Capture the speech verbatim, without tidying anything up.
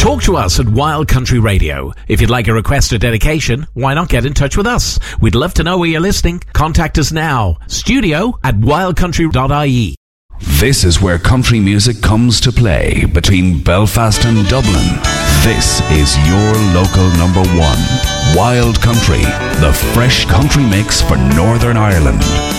Talk to us at Wild Country Radio. If you'd like a request or dedication, why not get in touch with us? We'd love to know where you're listening. Contact us now. Studio at wild country dot I E. This is where country music comes to play between Belfast and Dublin. This is your local number one. Wild Country, the fresh country mix for Northern Ireland.